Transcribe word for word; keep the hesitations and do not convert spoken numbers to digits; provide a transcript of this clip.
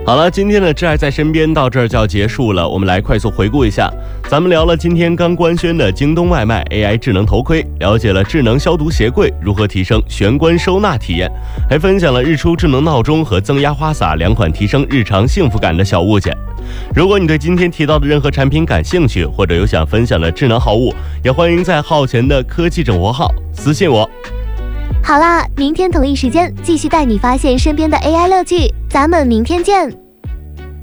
好了，今天的挚爱在身边到这儿就要结束了，我们来快速回顾一下。咱们聊了今天刚官宣的京东外卖 A I 智能头盔，了解了智能消毒鞋柜如何提升玄关收纳体验，还分享了日出智能闹钟和增压花洒两款提升日常幸福感的小物件。如果你对今天提到的任何产品感兴趣，或者有想分享的智能好物，也欢迎在号前的科技整活号私信我。 好啦，明天同一时间继续带你发现身边的 A I 乐趣，咱们明天见。